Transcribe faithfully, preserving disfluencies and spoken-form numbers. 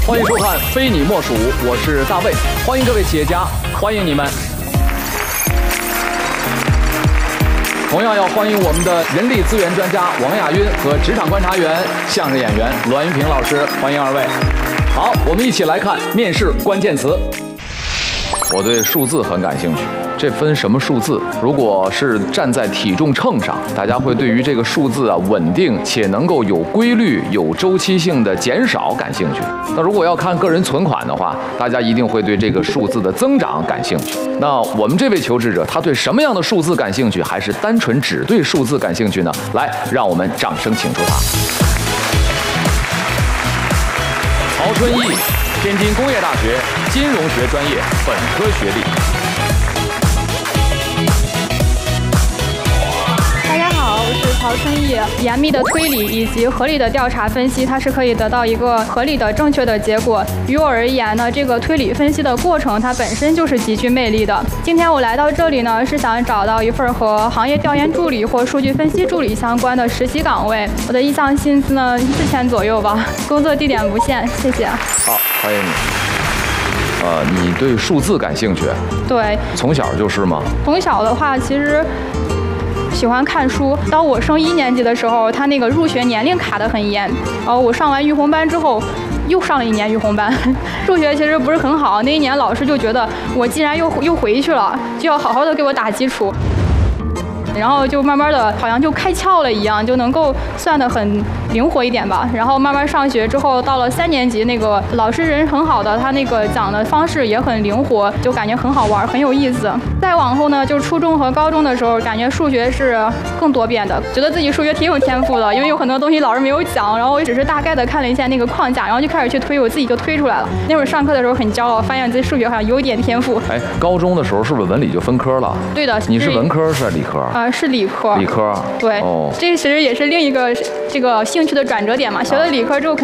欢迎收看《非你莫属》，我是大卫，欢迎各位企业家，欢迎你们。同样要欢迎我们的人力资源专家王亚晕和职场观察员、相声演员栾云平老师，欢迎二位。好，我们一起来看面试关键词。我对数字很感兴趣，这分什么数字？如果是站在体重秤上，大家会对于这个数字啊稳定且能够有规律、有周期性的减少感兴趣。那如果要看个人存款的话，大家一定会对这个数字的增长感兴趣。那我们这位求职者，他对什么样的数字感兴趣，还是单纯只对数字感兴趣呢？来，让我们掌声请出他。曹春义，天津工业大学金融学专业本科学历。 大家好，我是曹春义。严密的推理以及合理的调查分析，它是可以得到一个合理的、正确的结果。于我而言呢，这个推理分析的过程，它本身就是极具魅力的。今天我来到这里呢，是想找到一份和行业调研助理或数据分析助理相关的实习岗位。我的意向薪资呢，四千左右吧。工作地点不限，谢谢。 好，欢迎你。呃，你对数字感兴趣？ 对。 从小就是吗？ 从小的话，其实喜欢看书。当我升一年级的时候，他那个入学年龄卡得很严。然后我上完育红班之后，又上了一年育红班，数学其实不是很好。那一年老师就觉得我既然又又回去了，就要好好的给我打基础。然后就慢慢的，好像就开窍了一样，就能够算得很灵活一点吧。然后慢慢上学之后，到了三年级，那个老师人很好的，他那个讲的方式也很灵活，就感觉很好玩，很有意思。再往后呢，就初中和高中的时候，感觉数学是更多变的，觉得自己数学挺有天赋的，因为有很多东西老师没有讲，然后我只是大概的看了一下那个框架，然后就开始去推，我自己就推出来了。那会儿上课的时候很骄傲，发现自己数学好像有一点天赋。 哎，高中的时候是不是文理就分科了？ 对的。 你是文科是理科？ 啊、呃，是理科。 理科。 对。哦。这其实也是另一个这个兴趣的转折点嘛。学了理科之后。